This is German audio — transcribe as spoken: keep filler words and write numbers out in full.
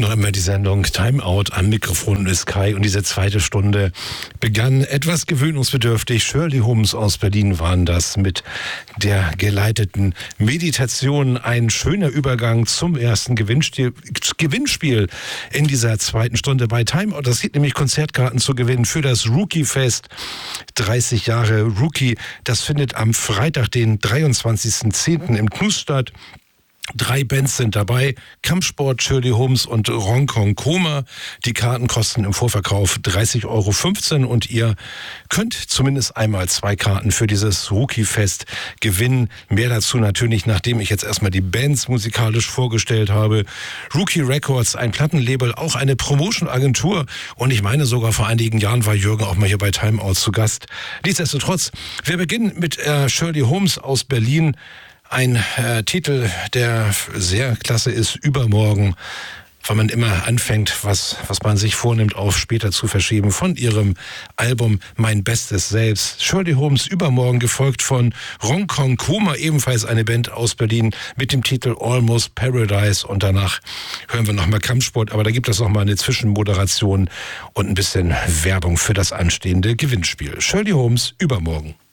noch immer die Sendung Time Out, am Mikrofon ist Kai und diese zweite Stunde begann etwas gewöhnungsbedürftig. Shirley Holmes aus Berlin waren das mit der geleiteten Meditation. Ein schöner Übergang zum ersten Gewinnspiel, Gewinnspiel in dieser zweiten Stunde bei Time Out. Das gibt nämlich Konzertkarten zu gewinnen für das Rookie Fest. dreißig Jahre Rookie. Das findet am Freitag, den dreiundzwanzigsten zehnten im Knus statt. Drei Bands sind dabei, Kampfsport, Shirley Holmes und Ronkong Koma. Die Karten kosten im Vorverkauf dreißig Euro fünfzehn und ihr könnt zumindest einmal zwei Karten für dieses Rookie-Fest gewinnen. Mehr dazu natürlich, nachdem ich jetzt erstmal die Bands musikalisch vorgestellt habe. Rookie Records, ein Plattenlabel, auch eine Promotion-Agentur und ich meine sogar vor einigen Jahren war Jürgen auch mal hier bei Time Out zu Gast. Nichtsdestotrotz, wir beginnen mit äh, Shirley Holmes aus Berlin. Ein äh, Titel, der sehr klasse ist, Übermorgen, weil man immer anfängt, was, was man sich vornimmt, auf später zu verschieben, von ihrem Album Mein Bestes Selbst. Shirley Holmes, Übermorgen, gefolgt von Ronkong Koma, ebenfalls eine Band aus Berlin, mit dem Titel Almost Paradise. Und danach hören wir nochmal Kampfsport, aber da gibt es nochmal eine Zwischenmoderation und ein bisschen Werbung für das anstehende Gewinnspiel. Shirley Holmes, Übermorgen.